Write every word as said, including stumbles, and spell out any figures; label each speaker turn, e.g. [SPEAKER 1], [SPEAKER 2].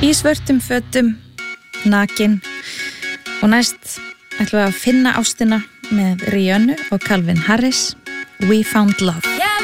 [SPEAKER 1] Í svörtum fötum, nakin og næst ætlum við að finna ástina með Rihanna og Calvin Harris, We Found Love.